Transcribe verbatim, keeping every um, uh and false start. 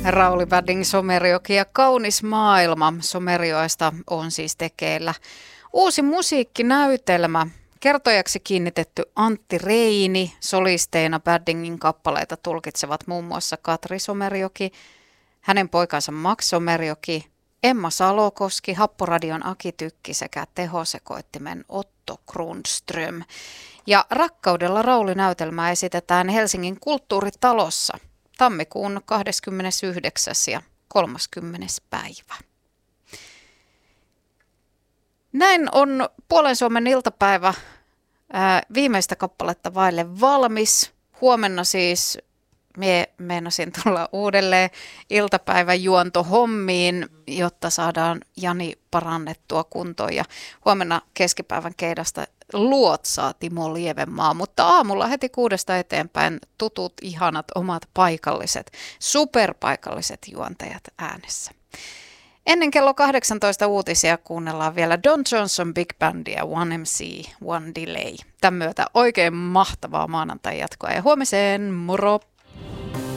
Rauli Badding, Somerjoki ja Kaunis maailma. Somerjoesta on siis tekeillä uusi musiikkinäytelmä. Kertojaksi kiinnitetty Antti Reini. Solisteina Baddingin kappaleita tulkitsevat muun muassa Katri Somerjoki, hänen poikansa Max Somerjoki, Emma Salokoski, Happoradion Aki Tykki sekä tehosekoittimen Otto Grundström. Ja Rakkaudella Rauli-näytelmää esitetään Helsingin kulttuuritalossa tammikuun kahdeskymmenesyhdeksäs ja kolmaskymmenes päivä. Näin on Puolen Suomen iltapäivä ää, viimeistä kappaletta vaille valmis. Huomenna siis mie meinasin tulla uudelleen iltapäivän juontohommiin, jotta saadaan Jani parannettua kuntoon. Ja huomenna keskipäivän keidasta luotsaa Timo Lievenmaa, mutta aamulla heti kuudesta eteenpäin tutut, ihanat, omat paikalliset, superpaikalliset juontajat äänessä. Ennen kello kahdeksantoista uutisia kuunnellaan vielä Don Johnson Big Bandia, One M C, One Delay. Tämän myötä oikein mahtavaa maanantai jatkoa ja huomiseen, moro!